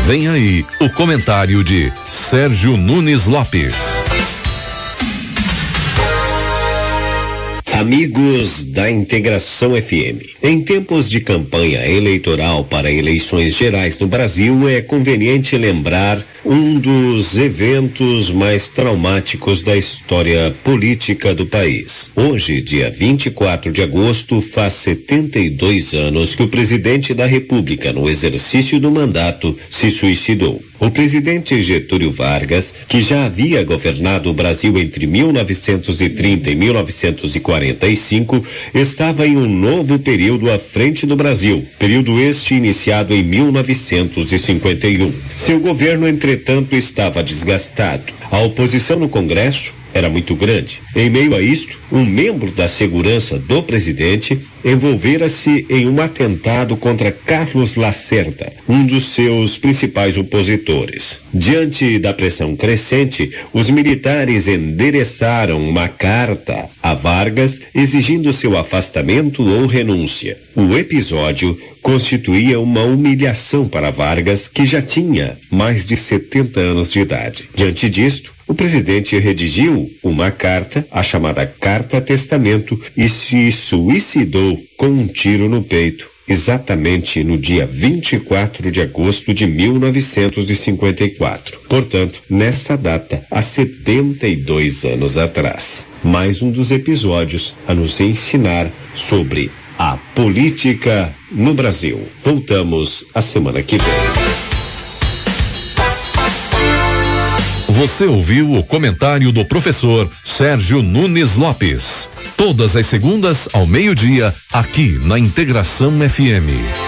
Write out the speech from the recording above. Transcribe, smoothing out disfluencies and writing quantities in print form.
Vem aí o comentário de Sérgio Nunes Lopes. Amigos da Integração FM. Em tempos de campanha eleitoral para eleições gerais no Brasil, é conveniente lembrar um dos eventos mais traumáticos da história política do país. Hoje, dia 24 de agosto, faz 72 anos que o presidente da República, no exercício do mandato, se suicidou. O presidente Getúlio Vargas, que já havia governado o Brasil entre 1930 e 1945, estava em um novo período à frente do Brasil, período este iniciado em 1951. Seu governo, entretanto, estava desgastado. A oposição no Congresso era muito grande. Em meio a isto, um membro da segurança do presidente envolvera-se em um atentado contra Carlos Lacerda, um dos seus principais opositores. Diante da pressão crescente, os militares endereçaram uma carta a Vargas exigindo seu afastamento ou renúncia. O episódio constituía uma humilhação para Vargas, que já tinha mais de 70 anos de idade. Diante disto, o presidente redigiu uma carta, a chamada Carta Testamento, e se suicidou com um tiro no peito, exatamente no dia 24 de agosto de 1954. Portanto, nessa data, há 72 anos atrás. Mais um dos episódios a nos ensinar sobre a política no Brasil. Voltamos a semana que vem. Você ouviu o comentário do professor Sérgio Nunes Lopes. Todas as segundas ao meio-dia, aqui na Integração FM.